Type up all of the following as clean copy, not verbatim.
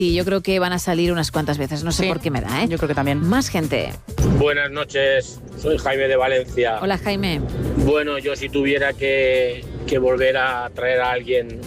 Y yo creo que van a salir unas cuantas veces, no sé por qué me da, ¿eh? Yo creo que también. Más gente. Buenas noches, soy Jaime de Valencia. Hola, Jaime. Bueno, yo si tuviera que volver a traer a alguien,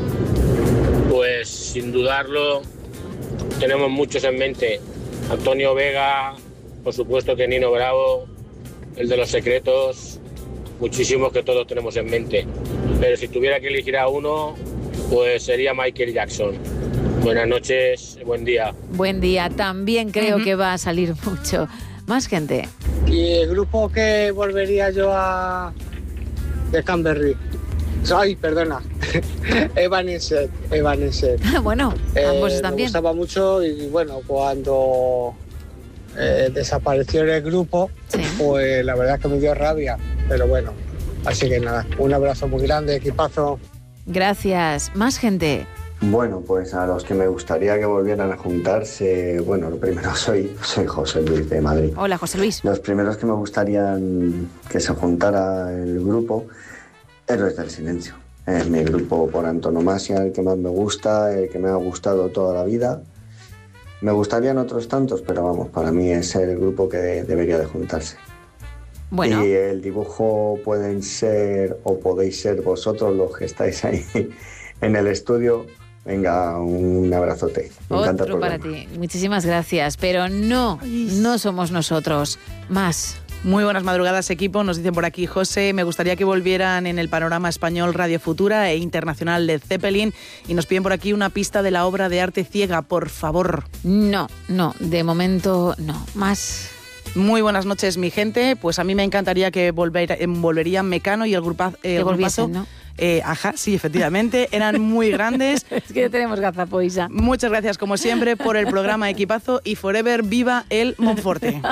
pues sin dudarlo, tenemos muchos en mente. Antonio Vega, por supuesto que Nino Bravo, el de Los Secretos, muchísimos que todos tenemos en mente. Pero si tuviera que elegir a uno, pues sería Michael Jackson. Buenas noches, buen día. Buen día, también creo que va a salir mucho. Más gente. Y el grupo que volvería yo a... de Canberry. Ay, perdona. Evanescence. Bueno, ambos están bien. Me gustaba mucho y bueno, cuando desapareció el grupo, pues la verdad es que me dio rabia. Pero bueno, así que nada, un abrazo muy grande, equipazo. Gracias. Más gente. Bueno, pues a los que me gustaría que volvieran a juntarse, bueno, lo primero soy José Luis de Madrid. Hola, José Luis. Los primeros que me gustaría que se juntara el grupo, Héroes del Silencio. Es mi grupo por antonomasia, el que más me gusta, el que me ha gustado toda la vida. Me gustarían otros tantos, pero vamos, para mí es el grupo que debería de juntarse. Bueno. Y el dibujo pueden ser o podéis ser vosotros los que estáis ahí en el estudio. Venga, un abrazote. Me encanta el Otro para programa. ti. Muchísimas gracias. Pero no somos nosotros. Más. Muy buenas madrugadas, equipo. Nos dicen por aquí, José, me gustaría que volvieran en el panorama español Radio Futura e internacional Led Zeppelin. Y nos piden por aquí una pista de la obra de arte Ciega, por favor. No, de momento no. Más. Muy buenas noches, mi gente. Pues a mí me encantaría que volverían Mecano y el grupazo. Que volviesen, ¿no? Ajá, sí, efectivamente, eran muy grandes. Es que ya tenemos gazapoisa. Muchas gracias, como siempre, por el programa, equipazo, y forever viva el Monforte.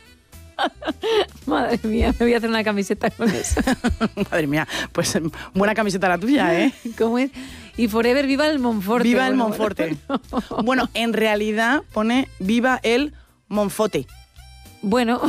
Madre mía, me voy a hacer una camiseta con eso. Madre mía, pues buena camiseta la tuya, ¿eh? ¿Cómo es? Y forever viva el Monforte. Viva el Monforte. Bueno, en realidad pone viva el Monfote. Bueno...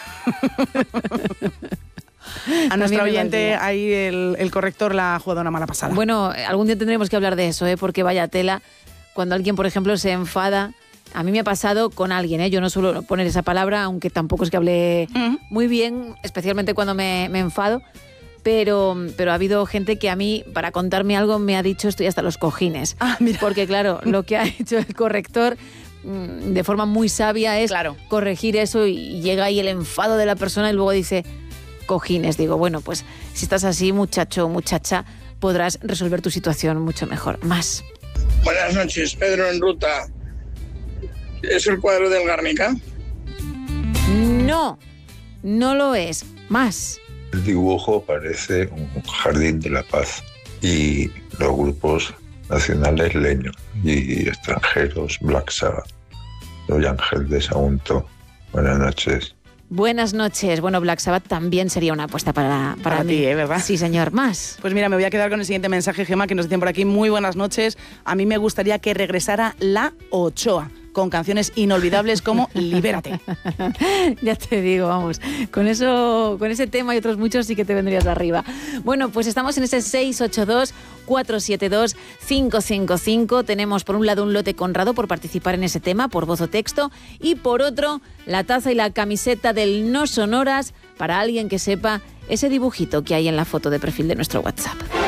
A nuestro oyente ahí el corrector la ha jugado una mala pasada. Bueno, algún día tendremos que hablar de eso, porque vaya tela. Cuando alguien, por ejemplo, se enfada, a mí me ha pasado con alguien, yo no suelo poner esa palabra, aunque tampoco es que hable muy bien, especialmente cuando me enfado, pero ha habido gente que a mí, para contarme algo, me ha dicho estoy hasta los cojines. Mira. Porque claro, lo que ha hecho el corrector de forma muy sabia es corregir eso y llega ahí el enfado de la persona y luego dice... cojines. Digo, bueno, pues si estás así, muchacho o muchacha, podrás resolver tu situación mucho mejor. Más. Buenas noches, Pedro en ruta. ¿Es el cuadro del Guernica? No lo es. Más. El dibujo parece un jardín de la paz y los grupos nacionales Leño y extranjeros Black Sabbath. Soy Ángel de Sagunto. Buenas noches. Buenas noches. Bueno, Black Sabbath también sería una apuesta para mí. ti, ¿verdad? Sí, señor. Más. Pues mira, me voy a quedar con el siguiente mensaje, Gemma, que nos dicen por aquí. Muy buenas noches. A mí me gustaría que regresara La Ochoa, con canciones inolvidables como Libérate. Ya te digo, vamos, con ese tema y otros muchos sí que te vendrías arriba. Bueno, pues estamos en ese 682-472-555. Tenemos por un lado un lote Conrado por participar en ese tema, por voz o texto, y por otro la taza y la camiseta del No Sonoras para alguien que sepa ese dibujito que hay en la foto de perfil de nuestro WhatsApp.